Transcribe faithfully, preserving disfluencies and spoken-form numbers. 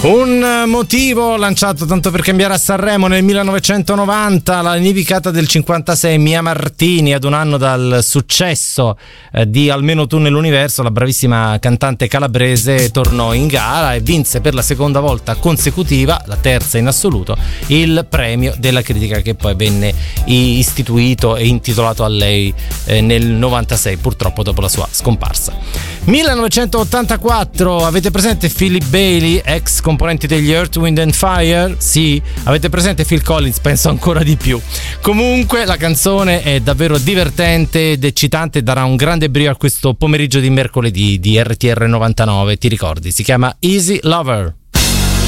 Un motivo lanciato tanto per cambiare a Sanremo nel millenovecentonovanta, la nevicata del cinquantasei, Mia Martini, ad un anno dal successo eh, di Almeno tu nell'universo, la bravissima cantante calabrese tornò in gara e vinse per la seconda volta consecutiva, la terza in assoluto, il premio della critica che poi venne istituito e intitolato a lei eh, nel novantasei, purtroppo dopo la sua scomparsa. millenovecentottantaquattro, avete presente Philip Bailey, ex componenti degli Earth, Wind and Fire? Sì. Avete presente Phil Collins? Penso ancora di più. Comunque la canzone è davvero divertente ed eccitante, darà un grande brio a questo pomeriggio di mercoledì di R T R novantanove, ti ricordi? Si chiama Easy Lover.